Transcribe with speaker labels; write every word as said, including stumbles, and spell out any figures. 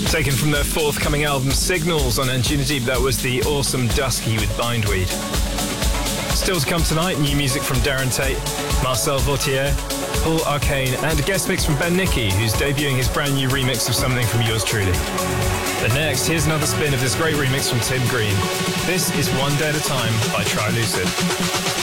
Speaker 1: Taken from their forthcoming album Signals on Antunity, that was the awesome Dusky with Bindweed. Still to come tonight, new music from Darren Tate, Marcel Vautier, Paul Arcane, and a guest mix from Ben Nicky, who's debuting his brand new remix of something from yours truly. But next, here's another spin of this great remix from Tim Green. This is One Day at a Time by Tri Lucid.